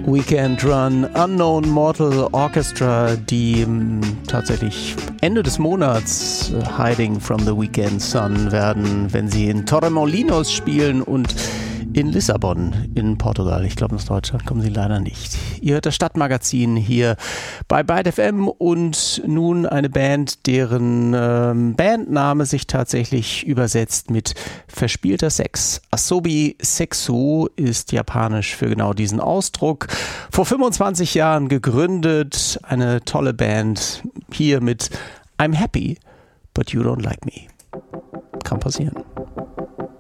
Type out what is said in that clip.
Weekend Run, Unknown Mortal Orchestra, die tatsächlich Ende des Monats Hiding from the Weekend Sun werden, wenn sie in Torremolinos spielen und in Lissabon in Portugal. Ich glaube, nach Deutschland kommen sie leider nicht. Ihr hört das Stadtmagazin hier bei Byte FM und nun eine Band, deren Bandname sich tatsächlich übersetzt mit verspielter Sex. Asobi Sexu ist japanisch für genau diesen Ausdruck. Vor 25 Jahren gegründet, eine tolle Band. Hier mit I'm Happy, but you don't like me. Kann passieren.